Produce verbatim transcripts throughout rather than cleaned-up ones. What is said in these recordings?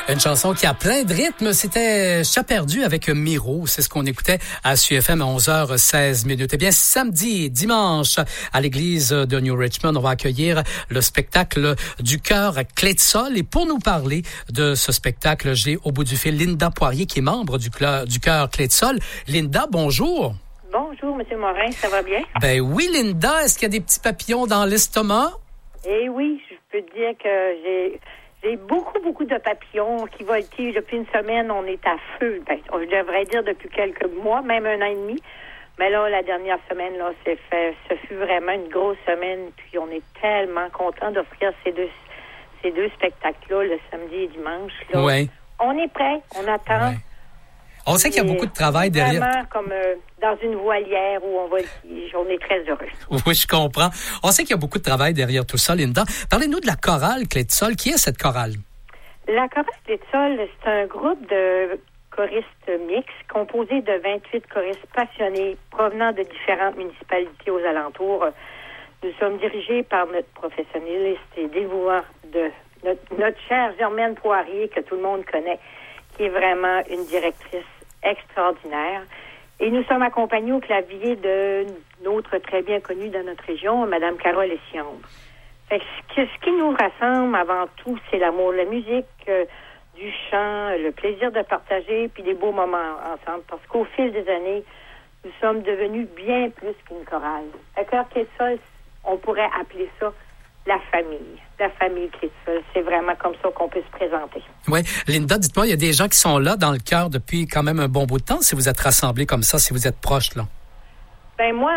Une chanson qui a plein de rythme, c'était Chat perdu avec Miro. C'est ce qu'on écoutait à S U F M à onze heures seize minutes. Eh bien, samedi et dimanche, à l'église de New Richmond, on va accueillir le spectacle du chœur Clé de Sol. Et pour nous parler de ce spectacle, j'ai au bout du fil Linda Poirier, qui est membre du, cl- du chœur Clé de Sol. Linda, bonjour. Bonjour, M. Morin, ça va bien? Ben oui, Linda, est-ce qu'il y a des petits papillons dans l'estomac? Eh oui, je peux te dire que j'ai... J'ai beaucoup, beaucoup de papillons qui voltigent. Depuis une semaine, on est à feu. Ben, je devrais dire depuis quelques mois, même un an et demi. Mais là, la dernière semaine, là, c'est fait, ce fut vraiment une grosse semaine. Puis on est tellement contents d'offrir ces deux, ces deux spectacles-là, le samedi et dimanche. Là. Ouais. On est prêts, on attend. Ouais. On sait qu'il y a beaucoup de travail derrière. Vraiment comme euh, dans une voilière où on voltige. On est très heureux. Oui, je comprends. On sait qu'il y a beaucoup de travail derrière tout ça, Linda. Parlez-nous de la chorale Clé de Sol. Qui est cette chorale? La chorale Clé de Sol, c'est un groupe de choristes mixtes composé de vingt-huit choristes passionnés provenant de différentes municipalités aux alentours. Nous sommes dirigés par notre professionnaliste et dévouant de notre, notre chère Germaine Poirier, que tout le monde connaît, qui est vraiment une directrice extraordinaire. Et nous sommes accompagnés au clavier de notre très bien connue dans notre région, Mme Carole Essiambre. Fait que ce qui nous rassemble avant tout, c'est l'amour de la musique, euh, du chant, le plaisir de partager, puis des beaux moments ensemble. Parce qu'au fil des années, nous sommes devenus bien plus qu'une chorale. Le chœur Clé de Sol, on pourrait appeler ça la famille. La famille Clé de Sol. C'est vraiment comme ça qu'on peut se présenter. Oui. Linda, dites-moi, il y a des gens qui sont là dans le chœur depuis quand même un bon bout de temps, si vous êtes rassemblés comme ça, si vous êtes proches, là. Ben moi,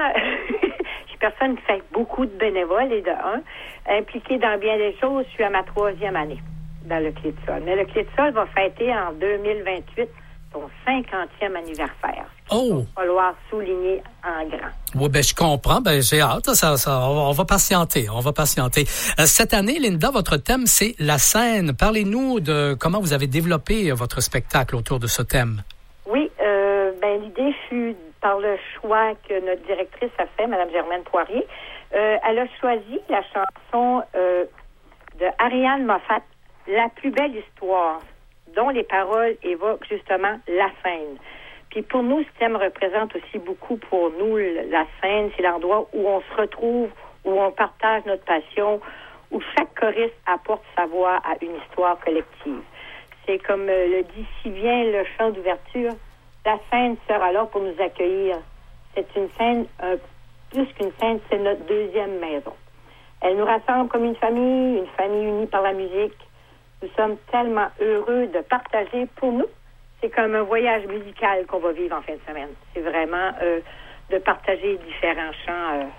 je suis personne qui fait beaucoup de bénévoles et de un. Impliquée dans bien des choses, je suis à ma troisième année dans le Clé de Sol. Mais le Clé de Sol va fêter en deux mille vingt-huit son cinquantième anniversaire. Oh! Il va falloir souligner en grand. Oui, ben je comprends. Ben j'ai hâte. Ça, ça, on, va, on va patienter. On va patienter. Euh, cette année, Linda, votre thème, c'est la scène. Parlez-nous de comment vous avez développé votre spectacle autour de ce thème. Oui, euh, ben l'idée fut par le choix que notre directrice a fait, Mme Germaine Poirier. Euh, elle a choisi la chanson euh, de Ariane Moffat, La plus belle histoire, dont les paroles évoquent justement la scène. Puis pour nous, ce thème représente aussi beaucoup pour nous la scène. C'est l'endroit où on se retrouve, où on partage notre passion, où chaque choriste apporte sa voix à une histoire collective. C'est comme euh, le dit si bien le chant d'ouverture, la scène sera là pour nous accueillir. C'est une scène, euh, plus qu'une scène, c'est notre deuxième maison. Elle nous rassemble comme une famille, une famille unie par la musique. Nous sommes tellement heureux de partager pour nous. C'est comme un voyage musical qu'on va vivre en fin de semaine. C'est vraiment euh, de partager différents chants euh,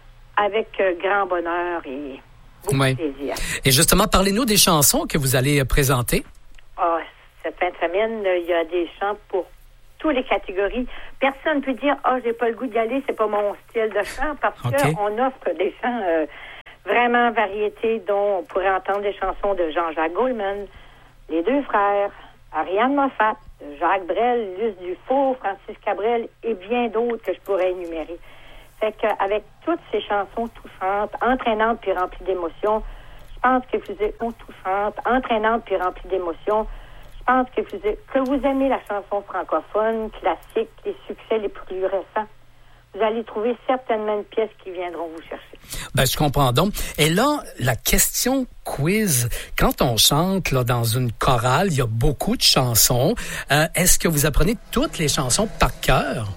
avec euh, grand bonheur et beaucoup oui. de plaisir. Et justement, parlez-nous des chansons que vous allez présenter. Ah, cette fin de semaine, il y a des chants pour toutes les catégories. Personne ne peut dire « Ah, oh, j'ai pas le goût d'y aller, c'est pas mon style de chant » parce okay. qu'on offre des chants euh, vraiment variétés, dont on pourrait entendre des chansons de Jean-Jacques Goldman, les deux frères, Ariane Moffat, Jacques Brel, Luce Dufault, Francis Cabrel et bien d'autres que je pourrais énumérer. Fait qu'avec toutes ces chansons touchantes, entraînantes puis remplies d'émotions, je pense que vous êtes touchantes, entraînantes puis remplies d'émotions, je pense que vous, êtes, que vous aimez la chanson francophone, classique, les succès les plus récents. Vous allez trouver certainement une pièce qui viendront vous chercher. Ben, je comprends donc. Et là, la question quiz, quand on chante là, dans une chorale, il y a beaucoup de chansons. Euh, est-ce que vous apprenez toutes les chansons par cœur?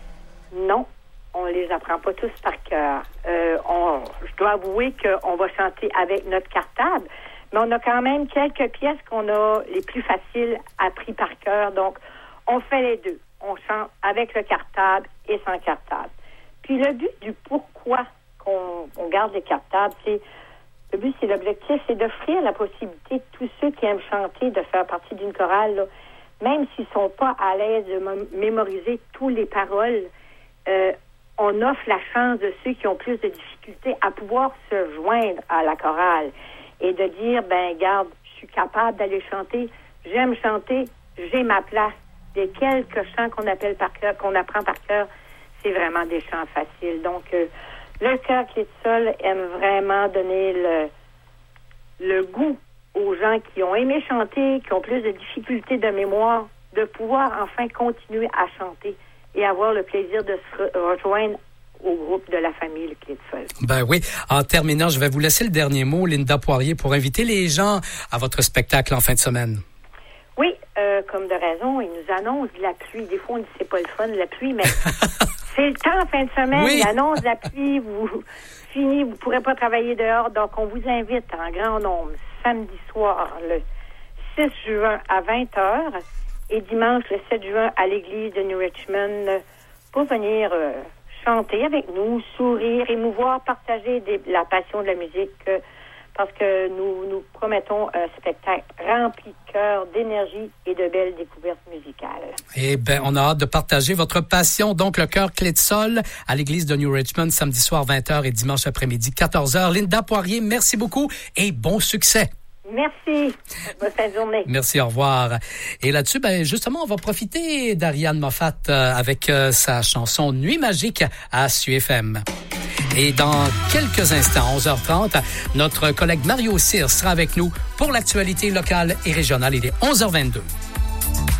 Non, on les apprend pas tous par cœur. Euh, on, je dois avouer qu'on va chanter avec notre cartable, mais on a quand même quelques pièces qu'on a les plus faciles appris par cœur. Donc, on fait les deux. On chante avec le cartable et sans cartable. Puis le but du pourquoi qu'on on garde les cartables, c'est le but, c'est l'objectif, c'est d'offrir la possibilité de tous ceux qui aiment chanter de faire partie d'une chorale, là, même s'ils sont pas à l'aise de m- mémoriser toutes les paroles. Euh, on offre la chance de ceux qui ont plus de difficultés à pouvoir se joindre à la chorale et de dire, ben garde, je suis capable d'aller chanter, j'aime chanter, j'ai ma place. Des quelques chants qu'on appelle par cœur, qu'on apprend par cœur, c'est vraiment des chants faciles. Donc, euh, le chœur Clé de Sol aime vraiment donner le, le goût aux gens qui ont aimé chanter, qui ont plus de difficultés de mémoire, de pouvoir enfin continuer à chanter et avoir le plaisir de se re- rejoindre au groupe de la famille Le Clé de Sol. Ben oui. En terminant, je vais vous laisser le dernier mot, Linda Poirier, pour inviter les gens à votre spectacle en fin de semaine. Oui, euh, comme de raison, ils nous annoncent de la pluie. Des fois, on dit c'est pas le fun, la pluie, mais c'est le temps en fin de semaine. Oui. Ils annoncent la pluie, vous fini, vous pourrez pas travailler dehors. Donc, on vous invite en grand nombre samedi soir, le six juin à vingt heures et dimanche, le sept juin, à l'église de New Richmond pour venir euh, chanter avec nous, sourire, émouvoir, partager des, la passion de la musique euh, parce que nous nous promettons un spectacle rempli de cœur, d'énergie et de belles découvertes musicales. Eh bien, on a hâte de partager votre passion. Donc, le Chœur Clé de Sol à l'église de New Richmond, samedi soir vingt heures et dimanche après-midi quatorze heures. Linda Poirier, merci beaucoup et bon succès. Merci. Bonne fin de journée. Merci, au revoir. Et là-dessus, ben justement, on va profiter d'Ariane Moffat euh, avec euh, sa chanson Nuit magique à S U F M. Et dans quelques instants, onze heures trente, notre collègue Mario Cyr sera avec nous pour l'actualité locale et régionale. Il est onze heures vingt-deux.